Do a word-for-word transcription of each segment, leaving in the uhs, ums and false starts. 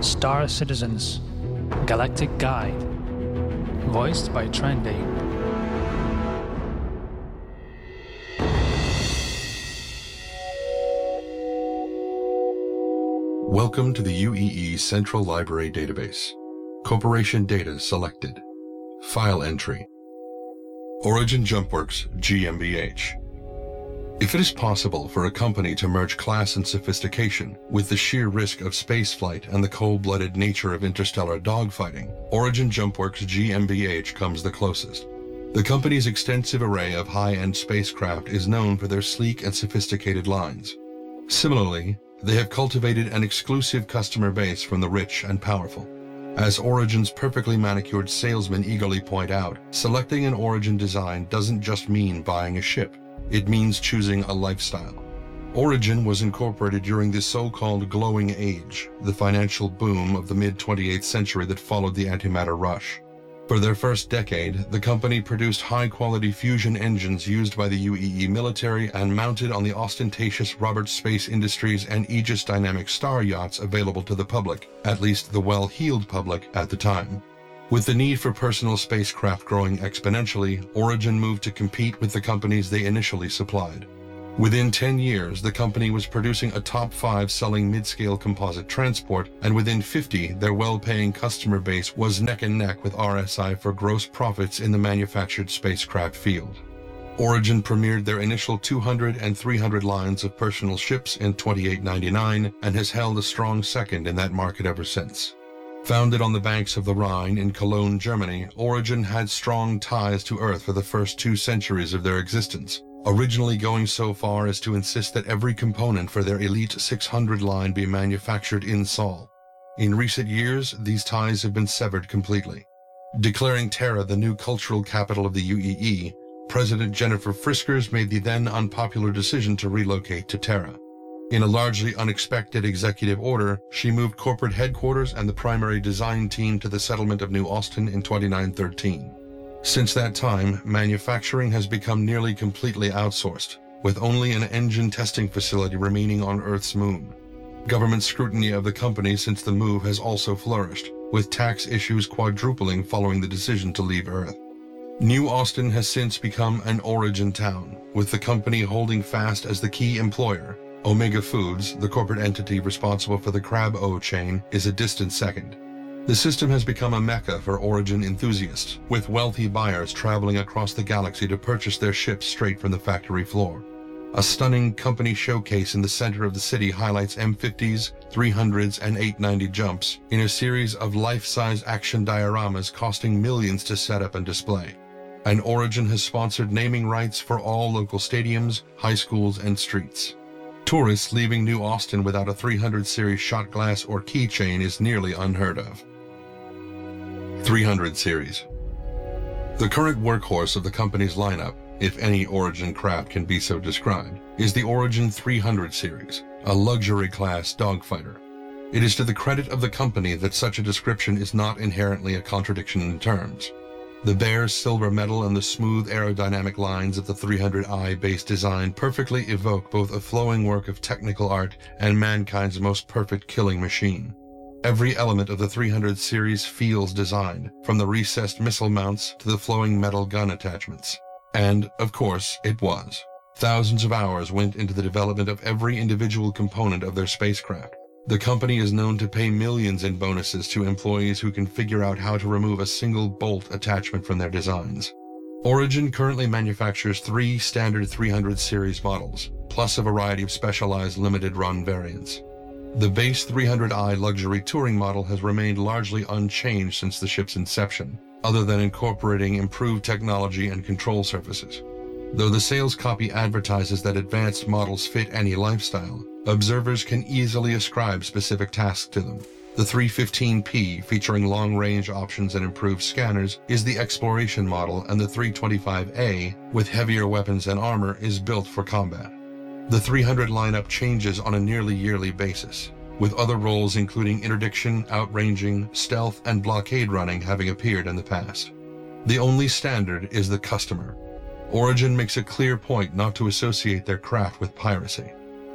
Star Citizens Galactic Guide, voiced by Trendy. Welcome to the U E E Central Library Database. Corporation data selected. File entry. Origin JumpWorks G m B H. If it is possible for a company to merge class and sophistication with the sheer risk of spaceflight and the cold-blooded nature of interstellar dogfighting, Origin JumpWorks G m B H comes the closest. The company's extensive array of high-end spacecraft is known for their sleek and sophisticated lines. Similarly, they have cultivated an exclusive customer base from the rich and powerful. As Origin's perfectly manicured salesmen eagerly point out, selecting an Origin design doesn't just mean buying a ship. It means choosing a lifestyle. Origin was incorporated during the so-called glowing age, the financial boom of the mid-twenty-eighth century that followed the antimatter rush. For their first decade, the company produced high-quality fusion engines used by the U E E military and mounted on the ostentatious Roberts Space Industries and Aegis Dynamic Star yachts available to the public, at least the well-heeled public at the time. With the need for personal spacecraft growing exponentially, Origin moved to compete with the companies they initially supplied. Within ten years, the company was producing a top five selling mid-scale composite transport, and within fifty, their well-paying customer base was neck and neck with R S I for gross profits in the manufactured spacecraft field. Origin premiered their initial two hundred and three hundred lines of personal ships in twenty-eight ninety-nine and has held a strong second in that market ever since. Founded on the banks of the Rhine in Cologne, Germany, Origin had strong ties to Earth for the first two centuries of their existence, originally going so far as to insist that every component for their Elite six hundred line be manufactured in Sol. In recent years, these ties have been severed completely. Declaring Terra the new cultural capital of the U E E, President Jennifer Friskers made the then unpopular decision to relocate to Terra. In a largely unexpected executive order, she moved corporate headquarters and the primary design team to the settlement of New Austin in twenty-nine thirteen. Since that time, manufacturing has become nearly completely outsourced, with only an engine testing facility remaining on Earth's moon. Government scrutiny of the company since the move has also flourished, with tax issues quadrupling following the decision to leave Earth. New Austin has since become an Origin town, with the company holding fast as the key employer. Omega Foods, the corporate entity responsible for the Crab-O chain, is a distant second. The system has become a mecca for Origin enthusiasts, with wealthy buyers traveling across the galaxy to purchase their ships straight from the factory floor. A stunning company showcase in the center of the city highlights M fifties, three hundreds, and eight ninety jumps in a series of life-size action dioramas costing millions to set up and display. And Origin has sponsored naming rights for all local stadiums, high schools, and streets. Tourists leaving New Austin without a three hundred series shot glass or keychain is nearly unheard of. three hundred series. The current workhorse of the company's lineup, if any Origin craft can be so described, is the Origin three hundred series, a luxury class dogfighter. It is to the credit of the company that such a description is not inherently a contradiction in terms. The bare silver metal and the smooth aerodynamic lines of the three hundred I base design perfectly evoke both a flowing work of technical art and mankind's most perfect killing machine. Every element of the three hundred series feels designed, from the recessed missile mounts to the flowing metal gun attachments. And, of course, it was. Thousands of hours went into the development of every individual component of their spacecraft. The company is known to pay millions in bonuses to employees who can figure out how to remove a single bolt attachment from their designs. Origin currently manufactures three standard three hundred series models, plus a variety of specialized limited-run variants. The base three hundred I luxury touring model has remained largely unchanged since the ship's inception, other than incorporating improved technology and control surfaces. Though the sales copy advertises that advanced models fit any lifestyle, observers can easily ascribe specific tasks to them. The three fifteen P, featuring long-range options and improved scanners, is the exploration model, and the three twenty-five A, with heavier weapons and armor, is built for combat. The three hundred lineup changes on a nearly yearly basis, with other roles including interdiction, outranging, stealth, and blockade running having appeared in the past. The only standard is the customer. Origin makes a clear point not to associate their craft with piracy.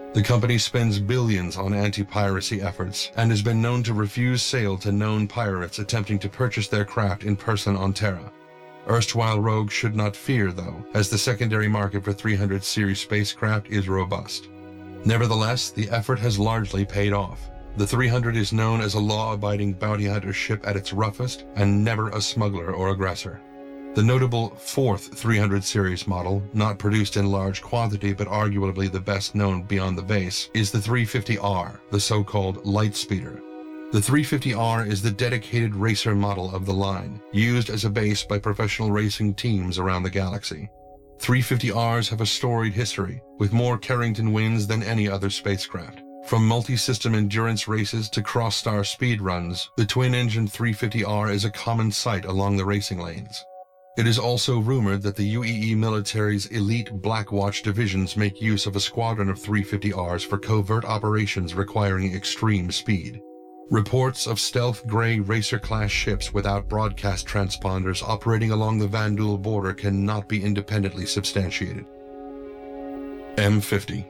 The company spends billions on anti-piracy efforts and has been known to refuse sale to known pirates attempting to purchase their craft in person on Terra. Erstwhile rogues should not fear, though, as the secondary market for three hundred series spacecraft is robust. Nevertheless, the effort has largely paid off. The three hundred is known as a law-abiding bounty hunter ship at its roughest and never a smuggler or aggressor. The notable fourth three hundred series model, not produced in large quantity but arguably the best known beyond the base, is the three fifty R, the so-called light speeder. The three fifty R is the dedicated racer model of the line, used as a base by professional racing teams around the galaxy. three fifty Rs have a storied history, with more Carrington wins than any other spacecraft. From multi-system endurance races to cross-star speed runs, the twin-engine three fifty R is a common sight along the racing lanes. It is also rumored that the U E E military's elite Blackwatch divisions make use of a squadron of three fifty Rs for covert operations requiring extreme speed. Reports of stealth gray racer-class ships without broadcast transponders operating along the Vanduul border cannot be independently substantiated. M fifty.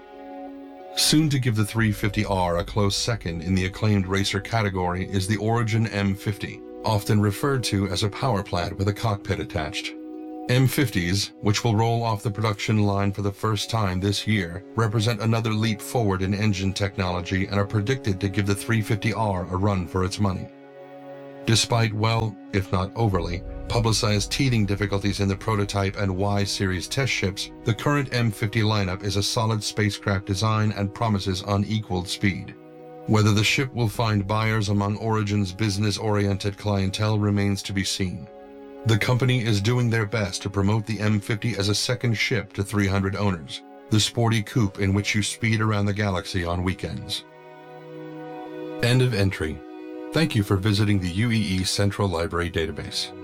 Soon to give the three fifty R a close second in the acclaimed racer category is the Origin M fifty. Often referred to as a power plant with a cockpit attached. M fifties, which will roll off the production line for the first time this year, represent another leap forward in engine technology and are predicted to give the three fifty R a run for its money. Despite, well, if not overly, publicized teething difficulties in the prototype and Y-series test ships, the current M fifty lineup is a solid spacecraft design and promises unequaled speed. Whether the ship will find buyers among Origin's business-oriented clientele remains to be seen. The company is doing their best to promote the M fifty as a second ship to three hundred owners, the sporty coupe in which you speed around the galaxy on weekends. End of entry. Thank you for visiting the U E E Central Library Database.